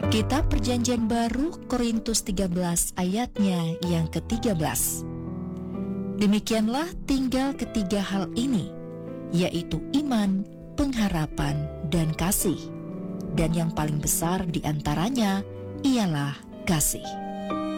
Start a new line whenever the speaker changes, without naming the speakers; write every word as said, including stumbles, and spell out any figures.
Kitab Perjanjian Baru Korintus tiga belas ayatnya yang ketiga belas. Demikianlah tinggal ketiga hal ini, yaitu iman, pengharapan, dan kasih. Dan yang paling besar di antaranya ialah kasih.